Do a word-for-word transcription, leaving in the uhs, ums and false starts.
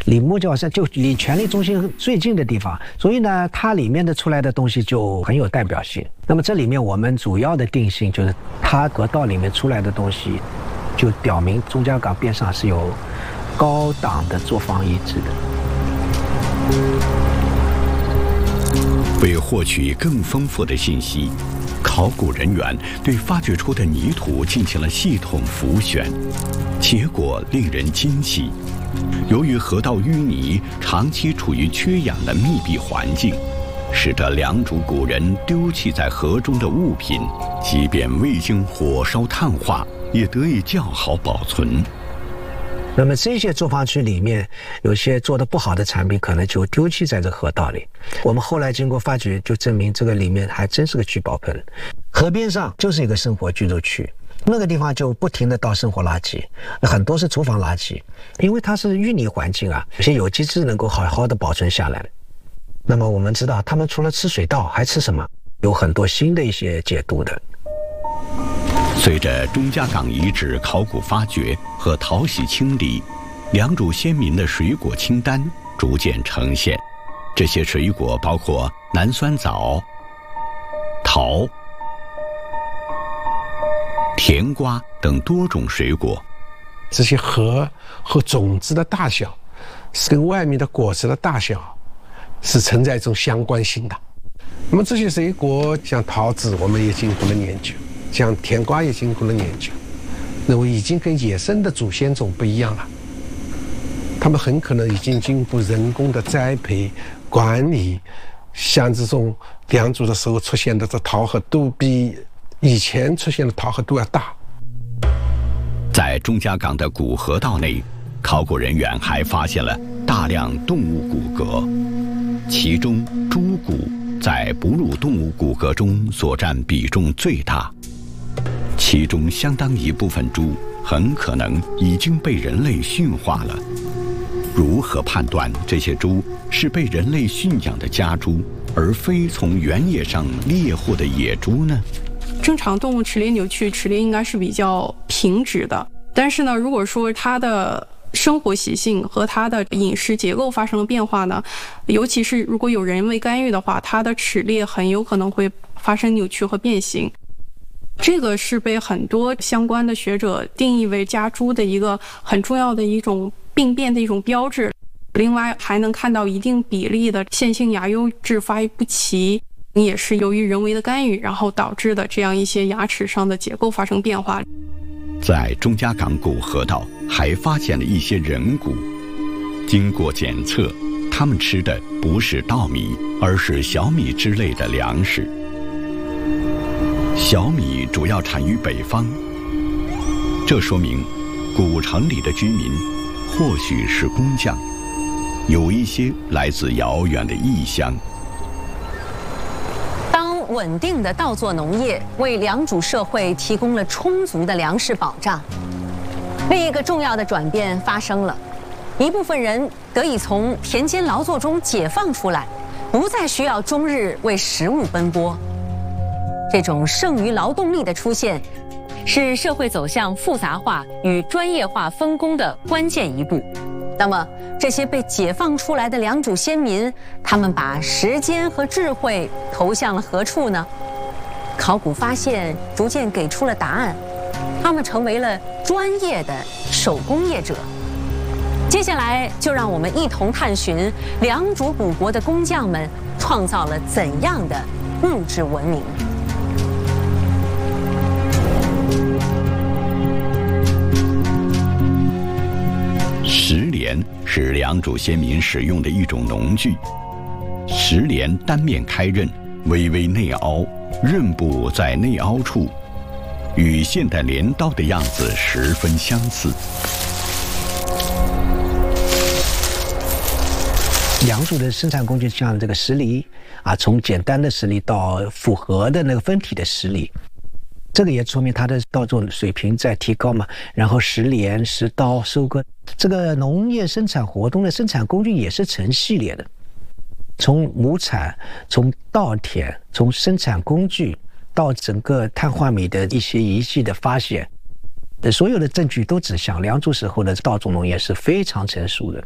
离木角山就离权力中心最近的地方，所以呢，它里面的出来的东西就很有代表性。那么这里面我们主要的定性就是，它河道里面出来的东西，就表明钟家港边上是有高档的作坊遗址的。 为获取更丰富的信息，考古人员对发掘出的泥土进行了系统浮选，结果令人惊奇。由于河道淤泥长期处于缺氧的密闭环境，使得良渚古人丢弃在河中的物品，即便未经火烧炭化，也得以较好保存。 那么这些作坊区里面，有些做的不好的产品，可能就丢弃在这河道里。我们后来经过发掘，就证明这个里面还真是个聚宝盆。河边上就是一个生活居住区，那个地方就不停的倒生活垃圾，很多是厨房垃圾，因为它是淤泥环境啊，有些有机质能够好好的保存下来。那么我们知道，他们除了吃水稻，还吃什么？有很多新的一些解读的。 随着钟家港遗址考古发掘和淘洗清理，良渚先民的水果清单逐渐呈现。这些水果包括南酸枣、桃、甜瓜等多种水果。 这些核和种子的大小，是跟外面的果实的大小是存在一种相关性的。那么这些水果，像桃子，我们也经过了研究。像甜瓜也经过了研究，那么已经跟野生的祖先种不一样了。它们很可能已经经过人工的栽培、管理，像这种良渚的时候出现的这桃核都比以前出现的桃核都要大。 在钟家港的古河道内，考古人员还发现了大量动物骨骼，其中猪骨在哺乳动物骨骼中所占比重最大。其中相当一部分猪很可能已经被人类驯化了。如何判断这些猪是被人类驯养的家猪，而非从原野上猎获的野猪呢？ 正常动物齿列扭曲，齿列应该是比较平直的。但是呢，如果说它的生活习性和它的饮食结构发生了变化呢，尤其是如果有人为干预的话，它的齿列很有可能会发生扭曲和变形。这个是被很多相关的学者定义为家猪的一个很重要的一种病变的一种标志。另外还能看到一定比例的线性牙优质发育不齐，也是由于人为的干预然后导致的这样一些牙齿上的结构发生变化。 在钟家港古河道还发现了一些人骨，经过检测，他们吃的不是稻米，而是小米之类的粮食。小米主要产于北方，这说明古城里的居民或许是工匠，有一些来自遥远的异乡。 当稳定的稻作农业为良渚社会提供了充足的粮食保障，另一个重要的转变发生了，一部分人得以从田间劳作中解放出来，不再需要终日为食物奔波。这种剩余劳动力的出现，是社会走向复杂化与专业化分工的关键一步。那么，这些被解放出来的良渚先民，他们把时间和智慧投向了何处呢？考古发现逐渐给出了答案，他们成为了专业的手工业者。接下来，就让我们一同探寻良渚古国的工匠们创造了怎样的物质文明。 石镰是良渚先民使用的一种农具，石镰单面开刃，微微内凹，刃部在内凹处，与现代镰刀的样子十分相似。 良渚的生产工具像这个石犁啊，从简单的石犁到复合的那个分体的石犁。这个也说明它的稻作水平在提高嘛，然后石镰、石刀、收割，这个农业生产活动的生产工具也是成系列的，从亩产、从稻田、从生产工具到整个碳化米的一些仪器的发现，所有的证据都指向良渚时候的稻种农业是非常成熟的。